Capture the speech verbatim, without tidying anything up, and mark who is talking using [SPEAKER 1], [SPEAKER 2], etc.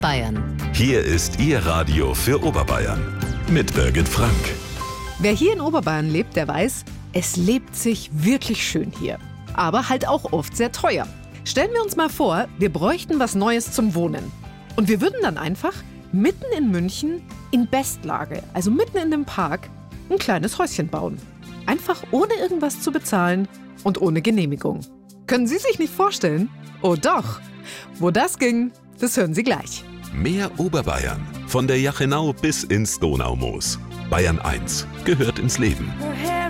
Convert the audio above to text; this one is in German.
[SPEAKER 1] Bayern.
[SPEAKER 2] Hier ist Ihr Radio für Oberbayern mit Birgit Frank.
[SPEAKER 3] Wer hier in Oberbayern lebt, der weiß, es lebt sich wirklich schön hier. Aber halt auch oft sehr teuer. Stellen wir uns mal vor, wir bräuchten was Neues zum Wohnen. Und wir würden dann einfach mitten in München in Bestlage, also mitten in dem Park, ein kleines Häuschen bauen. Einfach ohne irgendwas zu bezahlen und ohne Genehmigung. Können Sie sich nicht vorstellen? Oh doch! Wo das ging, das hören Sie gleich.
[SPEAKER 2] Mehr Oberbayern. Von der Jachenau bis ins Donaumoos. Bayern eins gehört ins Leben.